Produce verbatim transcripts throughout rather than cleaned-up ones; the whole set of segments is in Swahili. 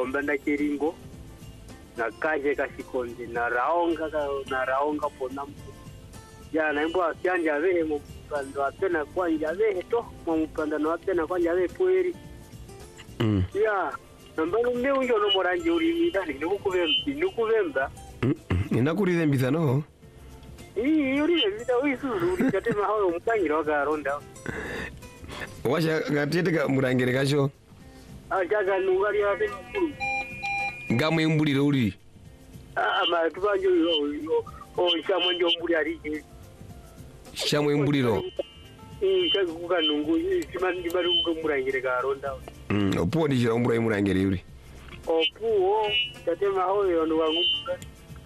komba na kiringo na kaje kashikonde na raonga na raonga pona ya na imbo akyanja vehe mu pando atena kwanja vehe to mu pando no atena kwanja vehe pueri mm ya nambalo mbe unjo no moranje uri midani nukuvemba nukuvemba inakurize mbizano ii uri vida uisuru uri chatema hawo mukanyira wakaronda washa gatete murangere kasho ajaga nungari ate mukuru ngamu imbuliro uri ah ma tubanjo yo o chamwe njo mbuli ari chamwe imbuliro eh chakuka nungu chimandi bari kumurangire karonda mm opo ndi chira mbura imurangere yuri opo chatema hawo yo ndo wanguka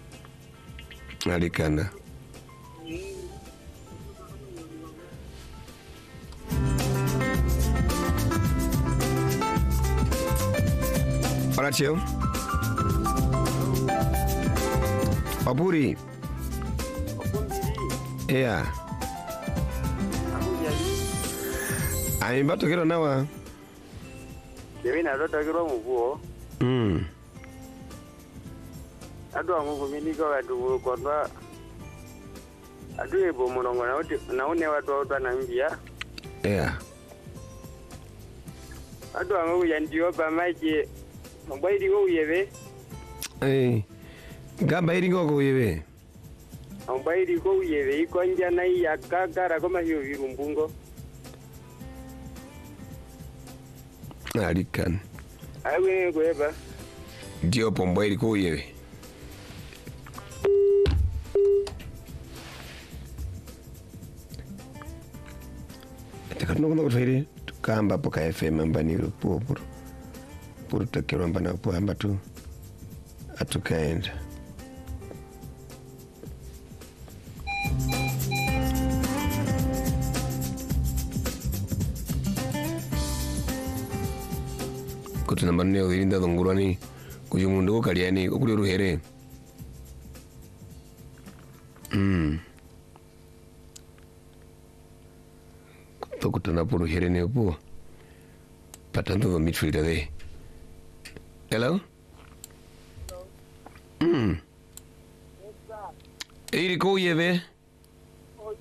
alikana Hola, tío. Papuri. Yeah. Ami bato kero nawa. Dewi na dota kero muguo. Mm. Ado amungu miniko wadu kwa adu ebo monongo na uti na une watu watu na mbia. Yeah. Ado amungu yandiyo pa maji. Mbairi go yebe. Eh. Gamba iri go go yebe. Mbairi go yebe ikonja na ya kakara kama hiyo virumbungo. Alikan. Awe go yeba. Dio pombo iri go yebe. Tekano kono kufiri tukamba poka F M mbani rupopuro. Puro takero mbana po amba tu atukaenda. Kuti namba nne uhirinda dhungurwani kujimundu kukaliani kukuli ruhere. Mm. Kutokutana puru here ne po. Patando the midfielder there. Hello? Hello. Mm. Yes, sir. Iri ko yeve? Oh,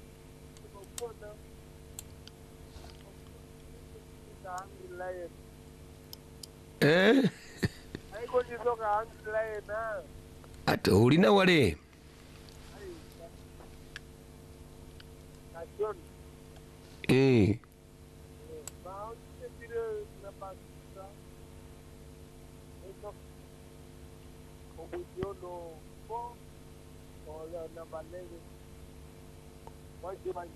eh? Ai ko ni so ka anglae na. Ato ulina wale. Kajon. Eh. Bao te pire na pasta. Eso. Como no po o la na balege. Vai de vai.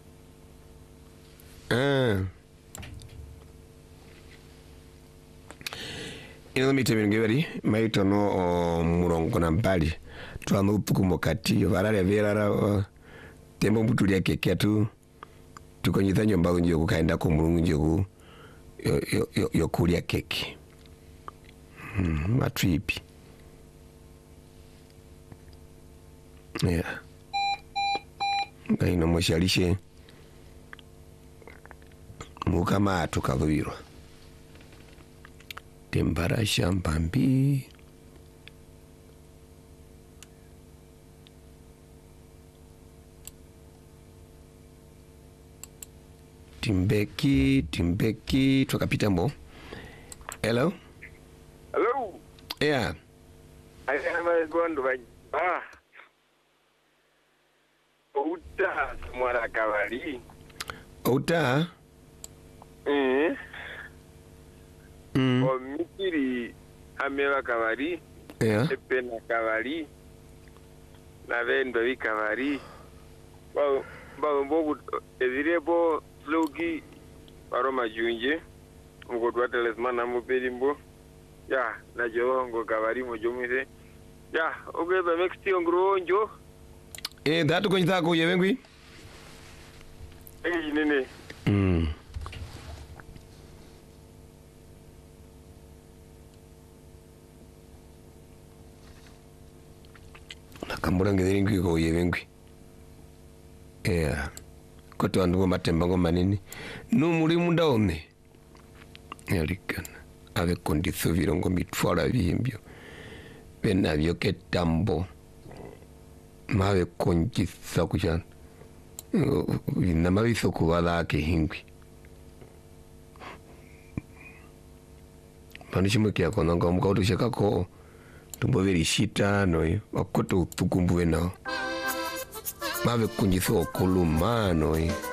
Ah. Ino mitemi ngeveri maito no o murongo na mbali tuamu pukumo kati varare verara uh, tembo mbutulia keke tu tukonyitha nyomba nje kukaenda ku mulungu nje ku yo yo, yo, yo kulia keke mm, matripi yeah ngaino moshalishe mukama tukaviro Tembara shambambi Timbeki Timbeki tukapita mbo. Hello? Hello. Yeah. I am going to ah. Uta mwara kawali. Uta? Eh. Mm. O mikiri amewa kawali. Yeah. Epena kawali. Na vendo vi kawali. Ba ba mbogu edirebo flogi aroma junje. Ngo telesmana muperimbo. Ya, na jongo kawali mojomise. Ya, ogeba next year ngronjo. Eh, datu konyita ko yevengwi? Eh, nene. Mm. Nakambura ngedengwi ko yevengwi. Yeah. Koto andugo matemba ngo manini. No muri munda one. Yalikana. ave kondiso virongo mitwala vimbyo venavyo ketambo mave konjisa kuchana vinamaviso kuvala ke hingwi panishimwe kia kona nga mkautu shakako tumbo veri shita no wakoto utukumbu venao mave konjisa okuluma no